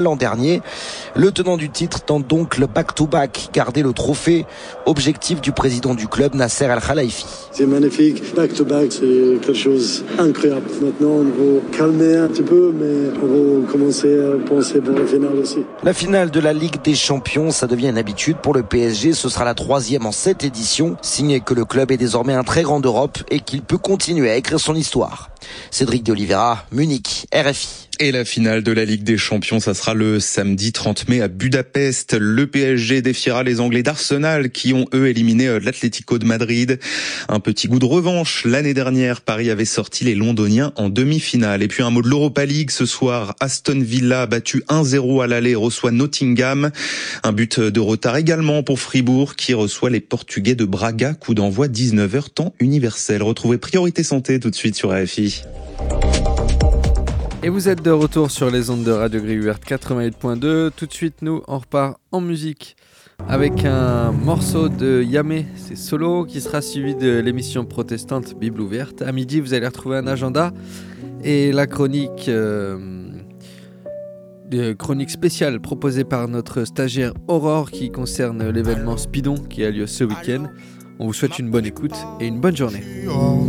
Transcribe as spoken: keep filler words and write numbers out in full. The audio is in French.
L'an dernier, le tenant du titre tente donc le back-to-back, garder le trophée, objectif du président du club Nasser Al-Khelaifi. C'est magnifique, back-to-back, c'est quelque chose d'incroyable. Maintenant, on va calmer un petit peu, mais on va commencer à penser pour la finale aussi. La finale de la Ligue des Champions, ça devient une habitude pour le P S G. Ce sera la troisième en cette édition. Signé que le club est désormais un très grand d'Europe et qu'il peut continuer à écrire son histoire. Cédric de Oliveira, Munich, R F I. Et la finale de la Ligue des Champions, ça sera le samedi trente mai à Budapest. Le P S G défiera les Anglais d'Arsenal qui ont, eux, éliminé l'Atlético de Madrid. Un petit goût de revanche. L'année dernière, Paris avait sorti les Londoniens en demi-finale. Et puis un mot de l'Europa League ce soir. Aston Villa, battu un zéro à l'aller, reçoit Nottingham. Un but de retard également pour Fribourg qui reçoit les Portugais de Braga. Coup d'envoi dix-neuf heures temps universel. Retrouvez Priorité Santé tout de suite sur R F I. Et vous êtes de retour sur les ondes de Radio Grille Ouverte quatre-vingt-huit point deux. Tout de suite, nous, on repart en musique avec un morceau de Yamé, c'est Solo, qui sera suivi de l'émission protestante Bible Ouverte. À midi, vous allez retrouver un agenda et la chronique, euh, de chronique spéciale proposée par notre stagiaire Aurore qui concerne l'événement Spidon qui a lieu ce week-end. On vous souhaite une bonne écoute et une bonne journée.